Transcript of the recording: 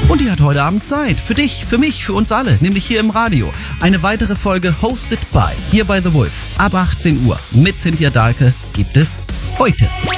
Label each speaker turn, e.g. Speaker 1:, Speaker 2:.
Speaker 1: Und die hat heute Abend Zeit. Für dich, für mich, für uns alle. Nämlich hier im Radio. Eine weitere Folge Hosted by, hier bei The Wolf. Ab 18 Uhr mit Cynthia Dahlke gibt es heute.